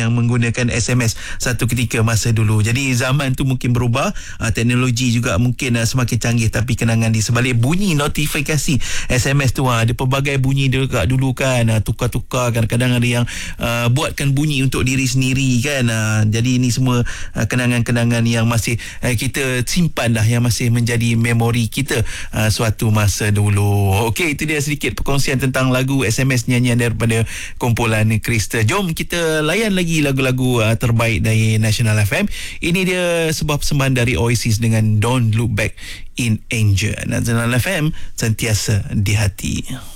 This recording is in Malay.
yang menggunakan SMS satu ketika masa dulu. Jadi zaman tu mungkin berubah, teknologi juga mungkin semakin canggih, tapi kenangan di sebalik bunyi notifikasi SMS tu, ada pelbagai bunyi dekat dulu kan, tukar-tukar, kadang-kadang ada yang buatkan bunyi untuk diri sendiri kan. Jadi ini semua kenangan-kenangan yang masih kita simpan lah, yang masih menjadi memori kita suatu masa dulu. Okey, itu dia sedikit perkongsian tentang lagu SMS nyanyian daripada kumpulan Krista. Jom kita layan lagi lagu-lagu terbaik dari National FM. Ini dia sebuah persembahan dari Oasis dengan Don't Look Back in Anger. National FM, sentiasa di hati.